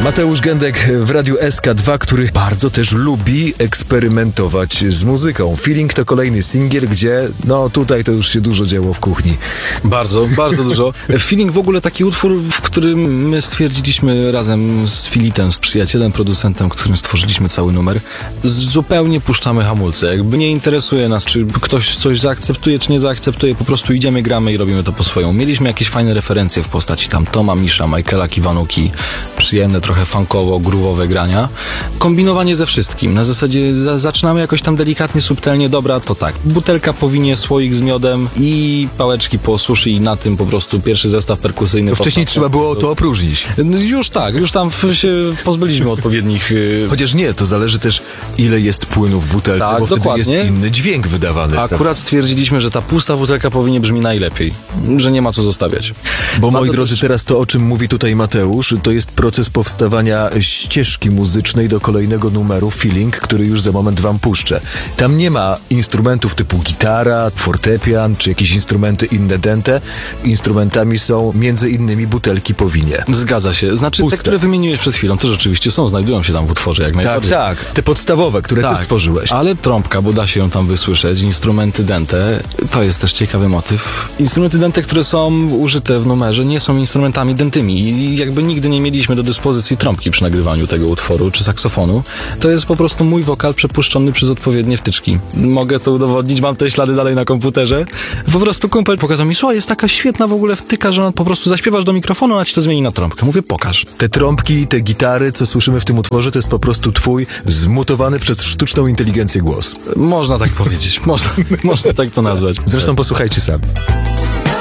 Mateusz Gędek w Radiu SK2, który bardzo też lubi eksperymentować z muzyką. Feeling to kolejny singiel, gdzie no tutaj to już się dużo działo w kuchni. Bardzo, bardzo dużo. Feeling w ogóle taki utwór, w którym my stwierdziliśmy razem z Filitem, z przyjacielem, producentem, którym stworzyliśmy cały numer, zupełnie puszczamy hamulce. Jakby nie interesuje nas, czy ktoś coś zaakceptuje, czy nie zaakceptuje, po prostu idziemy, gramy i robimy to po swojemu. Mieliśmy jakieś fajne referencje w postaci tam Toma Misza, Michaela Kiwanuki, przyjemne, trochę funkowo, groove'owe grania. Kombinowanie ze wszystkim. Na zasadzie zaczynamy jakoś tam delikatnie, subtelnie, dobra, to tak. Butelka po winie, słoik z miodem i pałeczki po sushi i na tym po prostu pierwszy zestaw perkusyjny. To wcześniej trzeba było to opróżnić. Już tak, już tam się pozbyliśmy odpowiednich... Chociaż nie, to zależy też ile jest płynu w butelce, Tak, bo dokładnie. wtedy jest inny dźwięk wydawany. Akurat stwierdziliśmy, że ta pusta butelka powinien brzmi najlepiej, że nie ma co zostawiać. Bo moi Bardzo drodzy, też... teraz to, o czym mówi tutaj Mateusz, to jest proces powstawania ścieżki muzycznej do kolejnego numeru Feeling, który już za moment wam puszczę. Tam nie ma instrumentów typu gitara, fortepian, czy jakieś instrumenty inne dente. Instrumentami są między innymi butelki po winie. Zgadza się. Znaczy Puste. te, które wymieniłeś przed chwilą, to rzeczywiście są, znajdują się tam w utworze jak Tak, najbardziej. tak. Te podstawowe, które ty stworzyłeś. Ale trąbka, bo da się ją tam wysłyszeć, instrumenty dente, to jest też ciekawy motyw. Instrumenty dente, które są użyte w numerze, nie są instrumentami dentymi i jakby nigdy nie mieliśmy do dyspozycji trąbki przy nagrywaniu tego utworu, czy saksofonu. To jest po prostu mój wokal przepuszczony przez odpowiednie wtyczki. Mogę to udowodnić, mam te ślady dalej na komputerze. Po prostu kumpel pokazał mi, słuchaj, jest taka świetna w ogóle wtyka, że po prostu zaśpiewasz do mikrofonu, a ci to zmieni na trąbkę. Mówię, pokaż. Te trąbki, te gitary, co słyszymy w tym utworze, to jest po prostu twój zmutowany przez sztuczną inteligencję głos. Można tak powiedzieć. Można tak to nazwać. Zresztą posłuchajcie sami.